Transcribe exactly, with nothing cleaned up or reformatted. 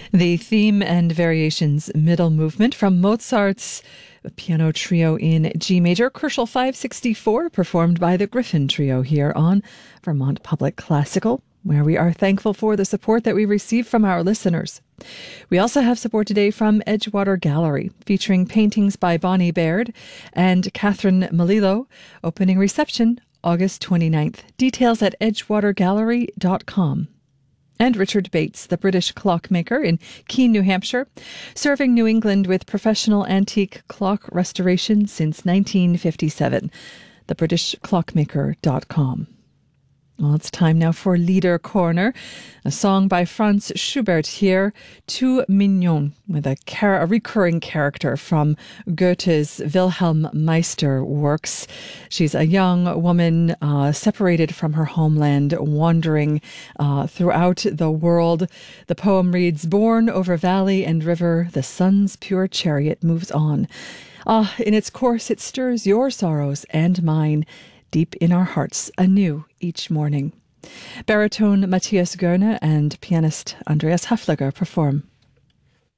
The theme and variations middle movement from Mozart's piano trio in G major, Kochel five sixty-four, performed by the Griffin Trio here on Vermont Public Classical, where we are thankful for the support that we receive from our listeners. We also have support today from Edgewater Gallery, featuring paintings by Bonnie Baird and Catherine Melillo. Opening reception August twenty-ninth. Details at edgewater gallery dot com. And Richard Bates, the British clockmaker in Keene, New Hampshire, serving New England with professional antique clock restoration since nineteen fifty-seven. the british clockmaker dot com. Well, it's time now for Lieder Corner, a song by Franz Schubert here, Tout Mignon, with a, char- a recurring character from Goethe's Wilhelm Meister works. She's a young woman uh, separated from her homeland, wandering uh, throughout the world. The poem reads, "Borne over valley and river, the sun's pure chariot moves on. Ah, in its course it stirs your sorrows and mine, deep in our hearts anew each morning." Baritone Matthias Goerne and pianist Andreas Hafliger perform.